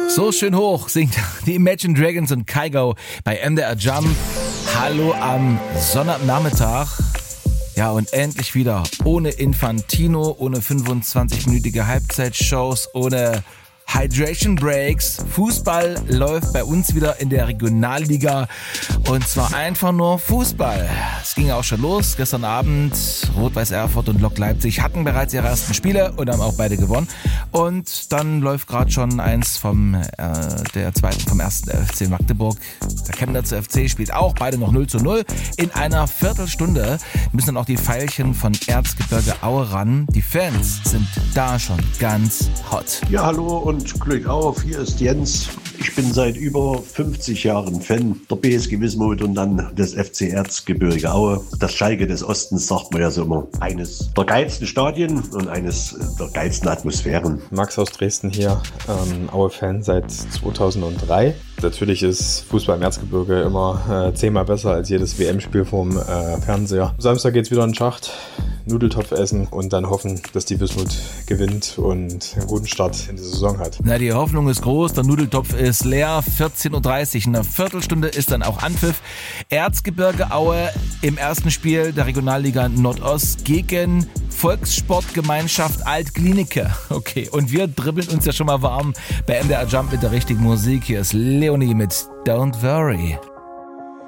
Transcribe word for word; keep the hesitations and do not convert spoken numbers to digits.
So schön hoch singt die Imagine Dragons und Kygo bei M D R Jump. Hallo am Sonnabendnachmittag. Ja, und endlich wieder ohne Infantino, ohne fünfundzwanzig-minütige Halbzeitshows, ohne Hydration Breaks. Fußball läuft bei uns wieder in der Regionalliga und zwar einfach nur Fußball. Es ging auch schon los. Gestern Abend Rot-Weiß Erfurt und Lok Leipzig hatten bereits ihre ersten Spiele und haben auch beide gewonnen. Und dann läuft gerade schon eins vom äh, der zweiten vom ersten F C Magdeburg. Der Chemnitzer F C spielt auch, beide noch null zu null. In einer Viertelstunde müssen dann auch die Pfeilchen von Erzgebirge Aue ran. Die Fans sind da schon ganz hot. Ja, hallo und Glück auf, hier ist Jens. Ich bin seit über fünfzig Jahren Fan der B S G Wismut und dann des F C Erzgebirge Aue. Das Schalke des Ostens, sagt man ja so immer. Eines der geilsten Stadien und eines der geilsten Atmosphären. Max aus Dresden hier, ähm, Aue-Fan seit zweitausenddrei. Natürlich ist Fußball im Erzgebirge immer äh, zehnmal besser als jedes W M-Spiel vom äh, Fernseher. Am Samstag geht's wieder in den Schacht, Nudeltopf essen und dann hoffen, dass die Wismut gewinnt und einen guten Start in die Saison hat. Na, die Hoffnung ist groß, der Nudeltopf ist leer, vierzehn Uhr dreißig, in einer Viertelstunde ist dann auch Anpfiff. Erzgebirge Aue im ersten Spiel der Regionalliga Nordost gegen Volkssportgemeinschaft Alt-Glienicke. Okay, und wir dribbeln uns ja schon mal warm bei M D R Jump mit der richtigen Musik. Hier ist Leonie mit Don't Worry.